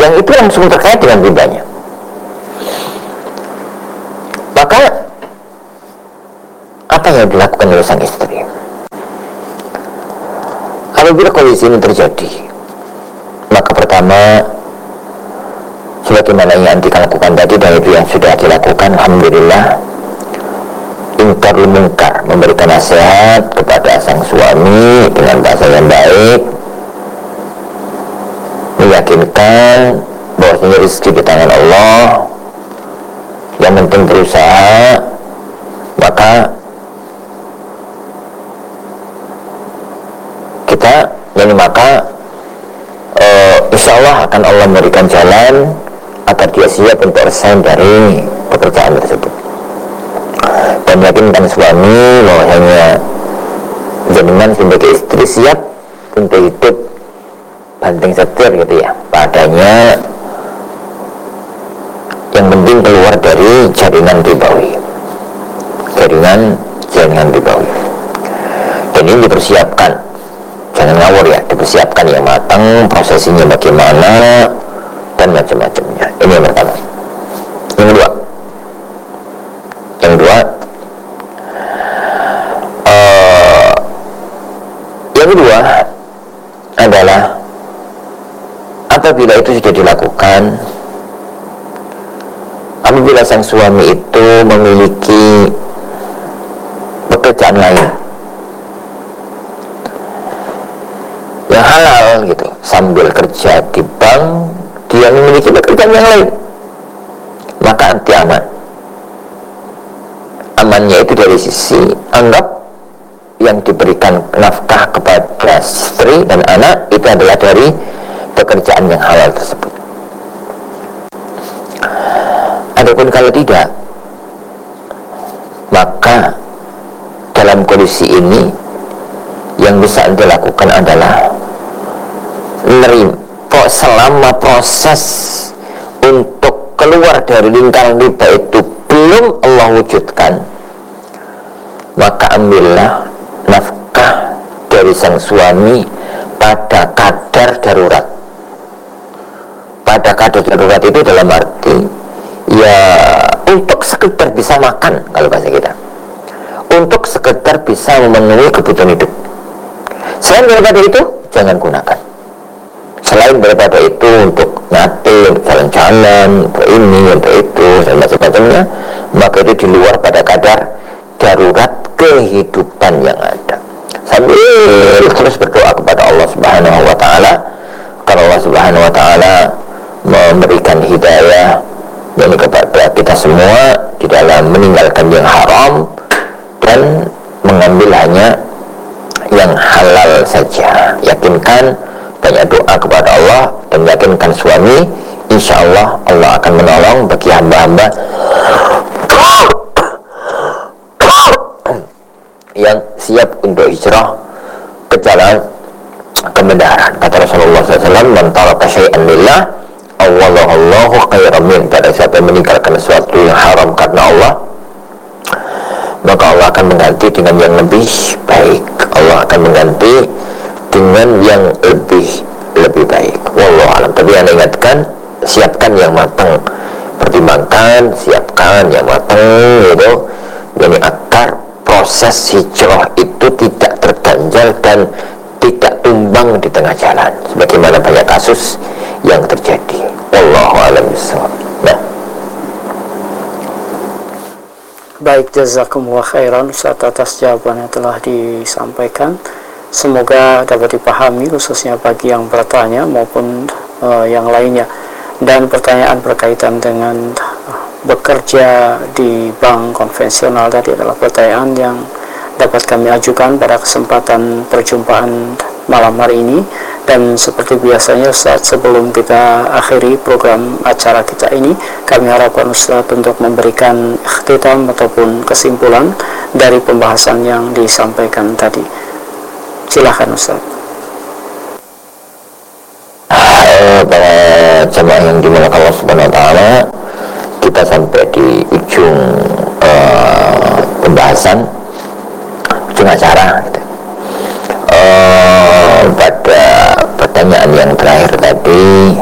yang itu langsung terkait dengan ribanya. Maka apa yang dilakukan oleh sang istri? Apabila kondisi ini terjadi, maka pertama, sebagaimana yang anti lakukan tadi dan itu yang sudah dilakukan, alhamdulillah, ingkarul munkar, memberikan nasihat kepada sang suami dengan bahasa yang baik, meyakinkan bahwasanya rezeki di tangan Allah, yang penting berusaha, maka kita insya Allah akan Allah memberikan jalan agar dia siap untuk resign dari pekerjaan tersebut, dan yakinkan suami bahwasanya jenengan sebagai istri siap untuk hidup banting setir gitu ya padanya, yang penting keluar dari jaringan ribawi, jaringan ribawi. Dan ini dipersiapkan, jangan ngawur ya, dipersiapkan yang matang, prosesinya bagaimana dan macam-macamnya. Ini yang pertama. Yang kedua adalah apabila itu sudah dilakukan, apabila sang suami itu memiliki pekerjaan lain yang halal gitu, sambil kerja di bank dia memiliki pekerjaan yang lain, maka anti aman. Amannya itu dari sisi anggap yang diberikan nafkah kepada istri dan anak itu adalah dari pekerjaan yang halal tersebut. Adapun kalau tidak, maka dalam kondisi ini yang bisa Anda lakukan adalah selama proses untuk keluar dari lingkaran riba itu belum Allah wujudkan, maka ambillah nafkah dari sang suami pada kadar darurat. Pada kadar darurat itu dalam arti ya untuk sekedar bisa makan, kalau bahasa kita, untuk sekedar bisa memenuhi kebutuhan hidup. Selain daripada itu jangan gunakan. Selain daripada itu untuk ngatur, jalan-jalan, untuk ini, untuk itu dan macam-macamnya, maka itu di luar pada kadar darurat kehidupan yang ada. Sambil terus berdoa kepada Allah Subhanahu wa taala, kalau Allah Subhanahu wa taala memberikan hidayah yakni kepada kita semua di dalam meninggalkan yang haram dan mengambil hanya yang halal saja. Yakinkan, banyak doa kepada Allah dan yakinkan suami, insya Allah Allah akan menolong bagi hamba-hamba yang siap untuk hijrah ke jalan kebenaran. Kata Rasulullah SAW, man taraka syai'an lillah awwalahu khairan min. Pada siapa yang meninggalkan sesuatu yang haram karena Allah, maka Allah akan mengganti dengan yang lebih baik. Allah akan mengganti dengan yang lebih baik. Wallahu a'lam. Tapi yang ingatkan, siapkan yang matang, pertimbangkan, siapkan yang matang gitu. Jadi akar proses hijrah itu tidak terganjal dan tidak tumbang di tengah jalan, sebagaimana banyak kasus yang terjadi. Wallahu a'lam bishawab. Nah. Baik, jazakumullah khairan Ustaz atas jawaban yang telah disampaikan. Semoga dapat dipahami khususnya bagi yang bertanya maupun yang lainnya. Dan pertanyaan berkaitan dengan bekerja di bank konvensional tadi adalah pertanyaan yang dapat kami ajukan pada kesempatan perjumpaan malam hari ini. Dan seperti biasanya Ustaz, sebelum kita akhiri program acara kita ini, kami harapkan Ustaz untuk memberikan ikhtitam ataupun kesimpulan dari pembahasan yang disampaikan tadi. Silakan Ustaz. Para jemaah yang dimuliakan Allah Subhanahu wa taala, kita sampai di ujung pembahasan, ujung acara gitu. Pada pertanyaan yang terakhir tadi,